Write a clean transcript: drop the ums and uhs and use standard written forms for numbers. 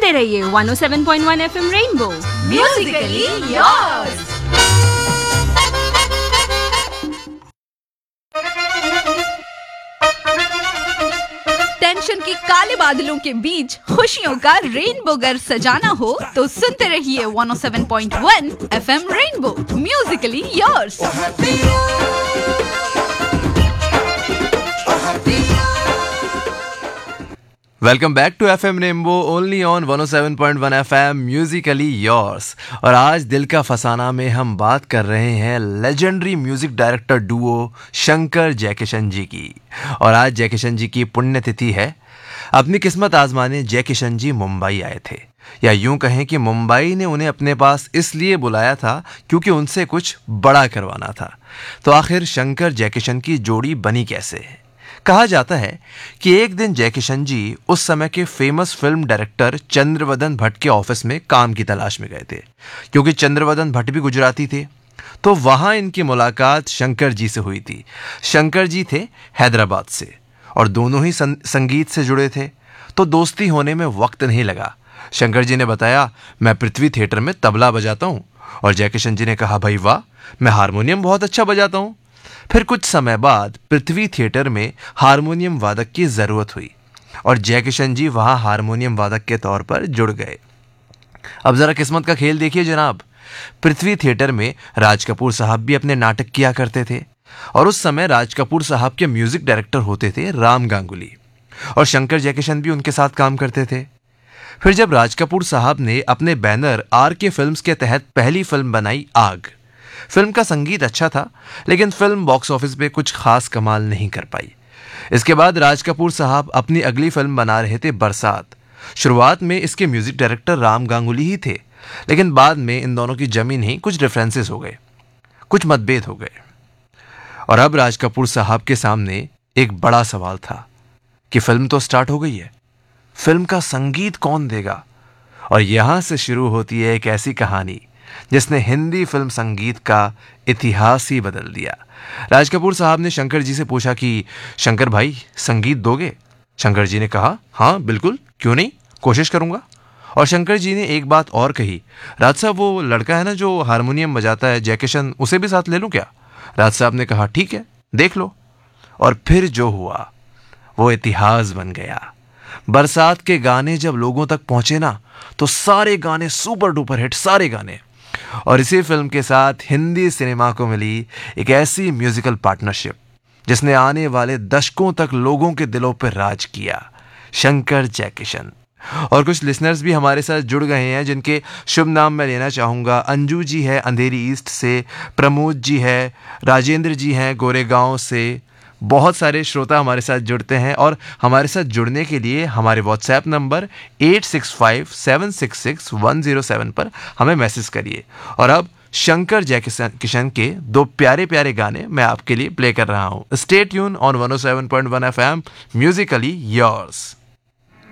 सुनते रहिए 107.1 FM rainbow Musically yours. Tension के काले बादलों के बीच खुशियों का रेनबो घर सजाना हो तो सुनते रहिए 107.1 FM rainbow Musically yours. Welcome back to FM rainbow only on 107.1 FM Musically yours. और आज दिल का फसाना में हम बात कर रहे हैं legendary music director Duo Shankar Jaikishan जी की। और आज जयकिशन जी की पुण्यतिथि है। अपनी किस्मत आजमाने जयकिशन जी मुंबई आए थे, या यूं कहें कि मुंबई ने उन्हें अपने पास इसलिए बुलाया था क्योंकि उनसे कुछ बड़ा करवाना था। तो आखिर शंकर जयकिशन की जोड़ी बनी कैसे? कहा जाता है कि एक दिन जयकिशन जी उस समय के famous film director Chandravadan Bhatt के ऑफिस में काम की तलाश में गए थे। क्योंकि चंद्रवदन भट्ट भी गुजराती थे, तो वहां इनकी मुलाकात शंकर जी से हुई थी। शंकर जी थे हैदराबाद से और दोनों ही संगीत से जुड़े थे, तो दोस्ती होने में वक्त नहीं लगा। शंकर जी ने बताया, मैं पृथ्वी थिएटर में तबला बजाता हूँ। और जयकिशन जी ने कहा, भाई वाह, मैं हारमोनियम बहुत अच्छा बजाता हूँ। फिर कुछ समय बाद पृथ्वी थिएटर में हारमोनियम वादक की जरूरत हुई और जयकिशन जी वहां हारमोनियम वादक के तौर पर जुड़ गए। अब जरा किस्मत का खेल देखिए जनाब। पृथ्वी थिएटर में राज कपूर साहब भी अपने नाटक किया करते थे और उस समय राज कपूर साहब के म्यूजिक डायरेक्टर होते थे राम गांगुली, और शंकर जयकिशन भी उनके साथ काम करते थे। फिर जब राज कपूर साहब ने अपने बैनर RK फिल्म्स के तहत पहली फिल्म बनाई आग, फिल्म का संगीत अच्छा था लेकिन फिल्म बॉक्स ऑफिस पे कुछ खास कमाल नहीं कर पाई। इसके बाद राज कपूर साहब अपनी अगली फिल्म बना रहे थे बरसात। शुरुआत में इसके म्यूजिक डायरेक्टर राम गांगुली ही थे, लेकिन बाद में इन दोनों की जमी नहीं, कुछ डिफरेंसेस हो गए, कुछ मतभेद हो गए। और अब राज कपूर साहब के सामने एक बड़ा सवाल था कि फिल्म तो स्टार्ट हो गई है, फिल्म का संगीत कौन देगा? और यहां से शुरू होती है एक ऐसी कहानी जिसने हिंदी फिल्म संगीत का इतिहास ही बदल दिया। राज कपूर साहब ने शंकर जी से पूछा कि शंकर भाई, संगीत दोगे? शंकर जी ने कहा, हाँ बिल्कुल, क्यों नहीं, कोशिश करूंगा। और शंकर जी ने एक बात और कही, राज साहब वो लड़का है ना जो हारमोनियम बजाता है, जयकिशन, उसे भी साथ ले लूं क्या? राज साहब ने कहा, ठीक है, देख लो। और फिर जो हुआ वो इतिहास बन गया। बरसात के गाने जब लोगों तक पहुंचे ना, तो सारे गाने सुपर डुपर हिट, सारे गाने। और इसी फिल्म के साथ हिंदी सिनेमा को मिली एक ऐसी म्यूजिकल पार्टनरशिप जिसने आने वाले दशकों तक लोगों के दिलों पर राज किया, शंकर जयकिशन। और कुछ लिसनर्स भी हमारे साथ जुड़ गए हैं जिनके शुभ नाम मैं लेना चाहूँगा। अंजू जी है अंधेरी ईस्ट से, प्रमोद जी है, राजेंद्र जी हैं गोरेगांव से। बहुत सारे श्रोता हमारे साथ जुड़ते हैं और हमारे साथ जुड़ने के लिए हमारे व्हाट्सएप नंबर 8657661007 पर हमें मैसेज करिए। और अब शंकर जयकिशन के दो प्यारे प्यारे गाने मैं आपके लिए प्ले कर रहा हूँ। Stay tune on 107.1 FM Musically yours.